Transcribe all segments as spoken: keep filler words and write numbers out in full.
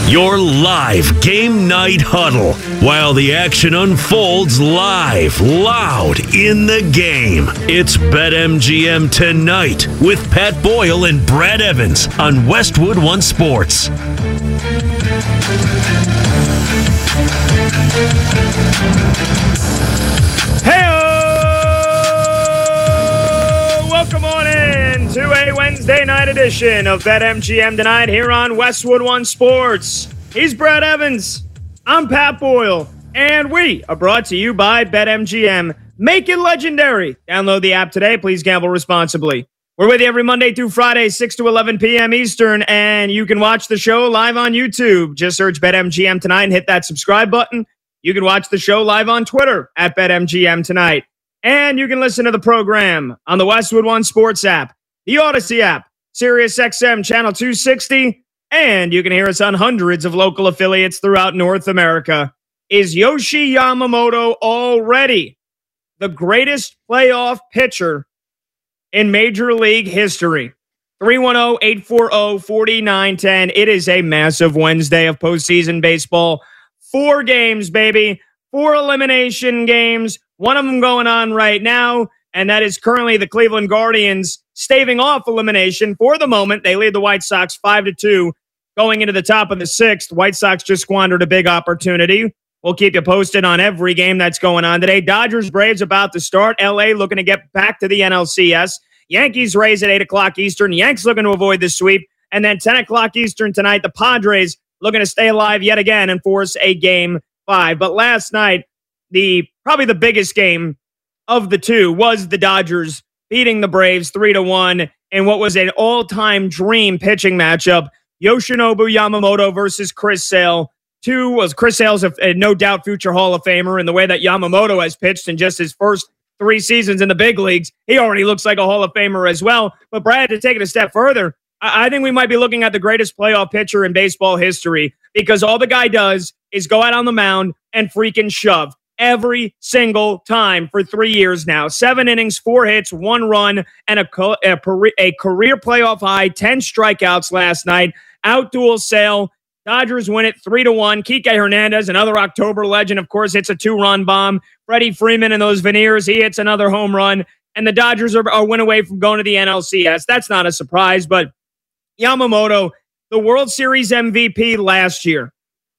Your live game night huddle while the action unfolds live, loud in the game. It's BetMGM Tonight with Pat Boyle and Brad Evans on Westwood One Sports. Welcome on in to a Wednesday night edition of BetMGM Tonight here on Westwood One Sports. He's Brad Evans. I'm Pat Boyle. And we are brought to you by BetMGM. Make it legendary. Download the app today. Please gamble responsibly. We're with you every Monday through Friday, six to eleven p.m. Eastern, and you can watch the show live on YouTube. Just search BetMGM Tonight and hit that subscribe button. You can watch the show live on Twitter at BetMGM Tonight. And you can listen to the program on the Westwood One Sports app, the Odyssey app, SiriusXM Channel two sixty, and you can hear us on hundreds of local affiliates throughout North America. Is Yoshi Yamamoto already the greatest playoff pitcher in Major League history? three one zero, eight four zero, four nine one zero. It is a massive Wednesday of postseason baseball. Four games, baby. Four elimination games. One of them going on right now, and that is currently the Cleveland Guardians staving off elimination for the moment. They lead the White Sox five to two going into the top of the sixth. White Sox just squandered a big opportunity. We'll keep you posted on every game that's going on today. Dodgers Braves about to start. L A looking to get back to the N L C S. Yankees Rays at eight o'clock Eastern. Yanks looking to avoid the sweep. And then ten o'clock Eastern tonight, the Padres looking to stay alive yet again and force a game five. But last night, the probably the biggest game of the two was the Dodgers beating the Braves three to one in what was an all-time dream pitching matchup. Yoshinobu Yamamoto versus Chris Sale. Two was Chris Sale's a, a no doubt future Hall of Famer, and the way that Yamamoto has pitched in just his first three seasons in the big leagues, he already looks like a Hall of Famer as well. But Brad, to take it a step further, I, I think we might be looking at the greatest playoff pitcher in baseball history, because all the guy does is go out on the mound and freaking shove. Every single time for three years now. Seven innings, four hits, one run, and a, a, a career playoff high, ten strikeouts last night. Outduel Sale. Dodgers win it three to one. Kike Hernandez, another October legend, of course, hits a two-run bomb. Freddie Freeman and those Veneers, he hits another home run. And the Dodgers are, are win away from going to the N L C S. That's not a surprise, but Yamamoto, the World Series M V P last year,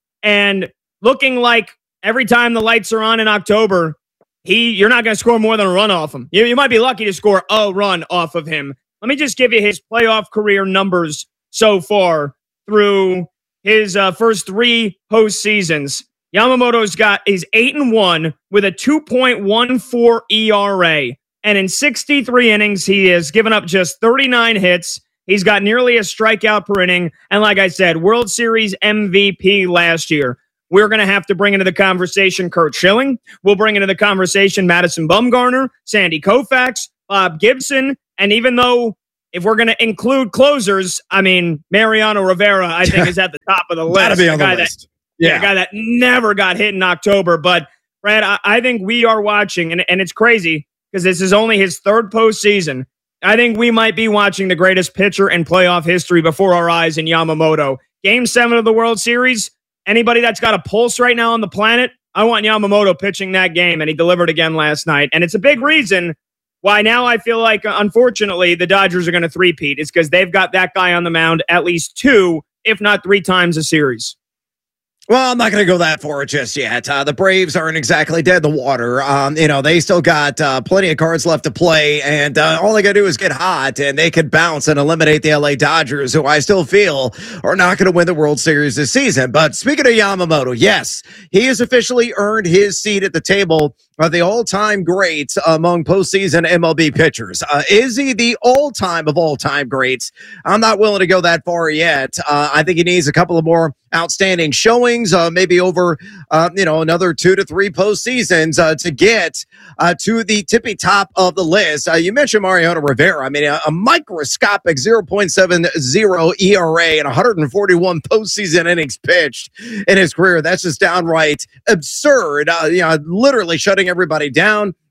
and looking like every time the lights are on in October, he you're not going to score more than a run off him. You, you might be lucky to score a run off of him. Let me just give you his playoff career numbers so far through his uh, first three postseasons. Yamamoto's got is eight and one with a two point one four E R A, and in sixty-three innings, he has given up just thirty-nine hits. He's got nearly a strikeout per inning, and like I said, World Series M V P last year. We're going to have to bring into the conversation Curt Schilling. We'll bring into the conversation Madison Bumgarner, Sandy Koufax, Bob Gibson. And even though if we're going to include closers, I mean, Mariano Rivera, I think, is at the top of the list. Gotta be on the, the list. That, yeah. yeah. The guy that never got hit in October. But, Brad, I, I think we are watching, and, and it's crazy because this is only his third postseason. I think we might be watching the greatest pitcher in playoff history before our eyes in Yamamoto. Game seven of the World Series. Anybody that's got a pulse right now on the planet, I want Yamamoto pitching that game, and he delivered again last night. And it's a big reason why now I feel like, unfortunately, the Dodgers are going to three-peat. It's because they've got that guy on the mound at least two, if not three times a series. Well, I'm not going to go that far just yet. Uh, the Braves aren't exactly dead in the water. Um, you know, they still got uh, plenty of cards left to play, and uh, all they got to do is get hot, and they could bounce and eliminate the L A Dodgers, who I still feel are not going to win the World Series this season. But speaking of Yamamoto, yes, he has officially earned his seat at the table of the all-time greats among postseason M L B pitchers. Uh, is he the all-time of all-time greats? I'm not willing to go that far yet. Uh, I think he needs a couple of more outstanding showings, uh, maybe over, uh, you know, another two to three postseasons uh, to get uh, to the tippy top of the list. Uh, you mentioned Mariano Rivera. I mean, a, a microscopic zero point seven oh E R A and one hundred forty-one postseason innings pitched in his career. That's just downright absurd. Uh, you know, literally shutting everybody down.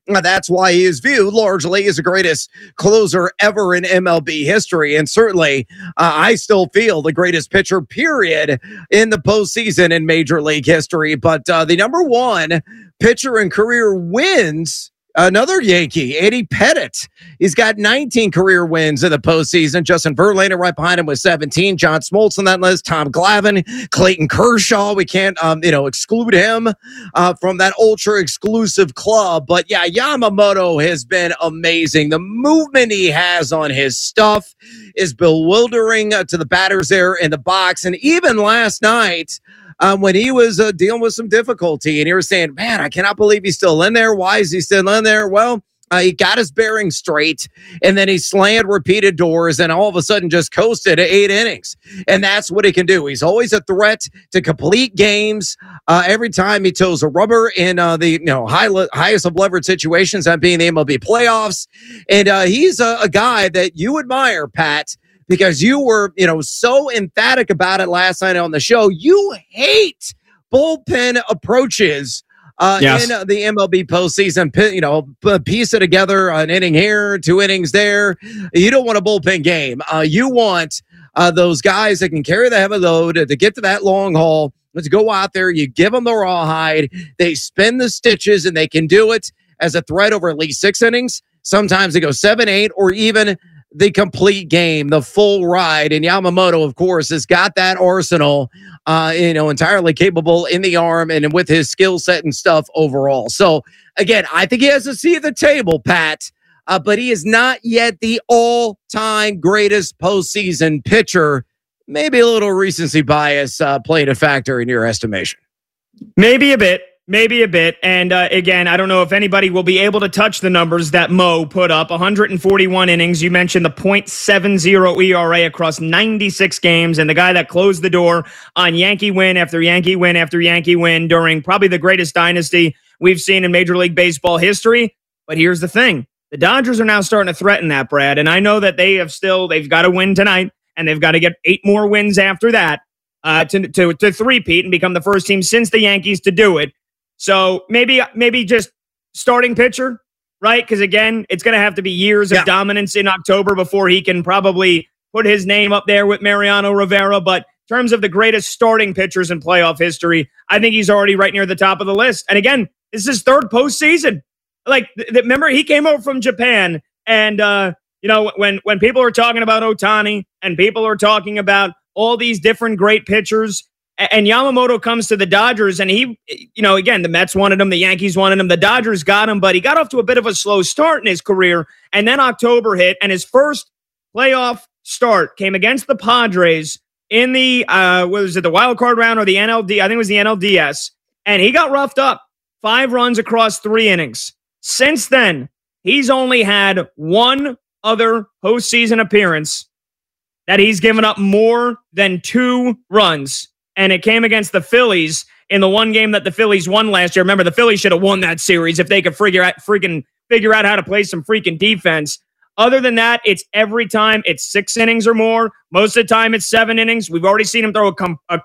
That's why he is viewed largely as the greatest closer ever in M L B history. And certainly, uh, I still feel the greatest pitcher, period, in the postseason in Major League history. But uh, the number one pitcher in career wins, another Yankee, Eddie Pettit. He's got nineteen career wins in the postseason. Justin Verlander right behind him with seventeen. John Smoltz on that list. Tom Glavine, Clayton Kershaw. We can't, um, you know, exclude him uh, from that ultra exclusive club. But yeah, Yamamoto has been amazing. The movement he has on his stuff is bewildering uh, to the batters there in the box. And even last night, Um, when he was uh, dealing with some difficulty and he was saying, man, I cannot believe he's still in there. Why is he still in there? Well, uh, he got his bearings straight and then he slammed repeated doors and all of a sudden just coasted at eight innings. And that's what he can do. He's always a threat to complete games. Uh, every time he toes a rubber in uh, the you know high le- highest of leverage situations, that being the M L B playoffs. And uh, he's a, a guy that you admire, Pat, because you were, you know, so emphatic about it last night on the show. You hate bullpen approaches uh, yes. in uh, the M L B postseason. You know, piece it together, an inning here, two innings there. You don't want a bullpen game. Uh, you want uh, those guys that can carry the heavy load to get to that long haul. Let's go out there. You give them the rawhide. They spin the stitches, and they can do it as a threat over at least six innings. Sometimes they go seven, eight, or even the complete game, the full ride. And Yamamoto, of course, has got that arsenal, uh, you know, entirely capable in the arm and with his skill set and stuff overall. So, again, I think he has a seat at the table, Pat, uh, but he is not yet the all-time greatest postseason pitcher. Maybe a little recency bias uh, playing a factor in your estimation. Maybe a bit. Maybe a bit. And uh, again, I don't know if anybody will be able to touch the numbers that Mo put up. one hundred forty-one innings. You mentioned the point seven oh E R A across ninety-six games. And the guy that closed the door on Yankee win after Yankee win after Yankee win during probably the greatest dynasty we've seen in Major League Baseball history. But here's the thing. The Dodgers are now starting to threaten that, Brad. And I know that they have still, they've got to win tonight. And they've got to get eight more wins after that uh, to, to, to three-peat and become the first team since the Yankees to do it. So maybe maybe just starting pitcher, right? Because, again, it's going to have to be years of yeah. dominance in October before he can probably put his name up there with Mariano Rivera. But in terms of the greatest starting pitchers in playoff history, I think he's already right near the top of the list. And, again, this is his third postseason. Like, th- th- remember, he came over from Japan. And, uh, you know, when, when people are talking about Ohtani and people are talking about all these different great pitchers, and Yamamoto comes to the Dodgers, and he, you know, again, the Mets wanted him, the Yankees wanted him, the Dodgers got him, but he got off to a bit of a slow start in his career, and then October hit, and his first playoff start came against the Padres in the, uh, what was it, the wild card round or the N L D? I think it was the N L D S, and he got roughed up, five runs across three innings. Since then, he's only had one other postseason appearance that he's given up more than two runs. And it came against the Phillies in the one game that the Phillies won last year. Remember, the Phillies should have won that series if they could figure out freaking figure out how to play some freaking defense. Other than that, it's every time it's six innings or more. Most of the time, it's seven innings. We've already seen him throw a, com- a